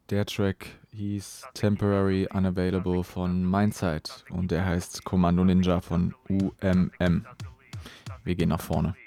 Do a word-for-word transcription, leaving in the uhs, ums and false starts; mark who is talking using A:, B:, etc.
A: Der Track hieß Temporary Unavailable von Mindside und der heißt Kommando Ninja von U M M. Wir gehen nach vorne.